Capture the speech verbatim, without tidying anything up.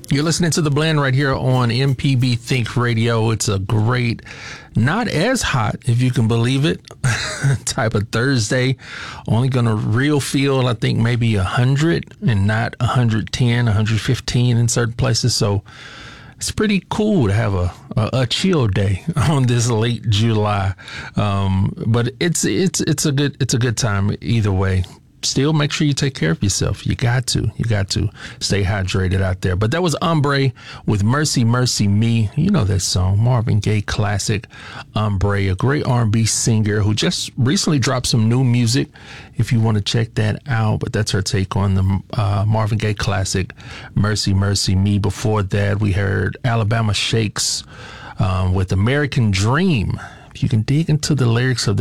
You're listening to The Blend right here on M P B Think Radio. It's a great, not as hot, if you can believe it, type of Thursday. Only going to real feel, I think, maybe one hundred and not one hundred ten, one hundred fifteen in certain places. So it's pretty cool to have a, a, a chill day on this late July. Um, but it's it's it's a good it's a good time either way. Still, make sure you take care of yourself. You got to. You got to stay hydrated out there. But that was Ombre with Mercy, Mercy Me. You know that song, Marvin Gaye classic. Ombre, a great R and B singer who just recently dropped some new music, if you want to check that out. But that's her take on the uh, Marvin Gaye classic, Mercy, Mercy Me. Before that, we heard Alabama Shakes um, with American Dream. If you can dig into the lyrics of the